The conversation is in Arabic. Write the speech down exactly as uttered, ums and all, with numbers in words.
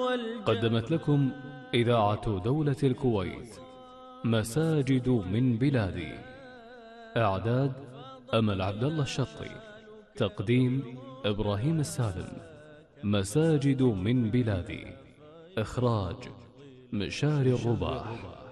قدمت لكم إذاعة دولة الكويت مساجد من بلادي. إعداد أمل عبد الله الشطي. تقديم إبراهيم السالم. مساجد من بلادي. إخراج مشاري الرباح.